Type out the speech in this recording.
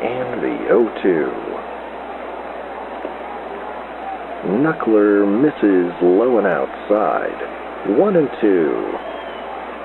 and the 0-2. Knuckler misses low and outside. 1-2.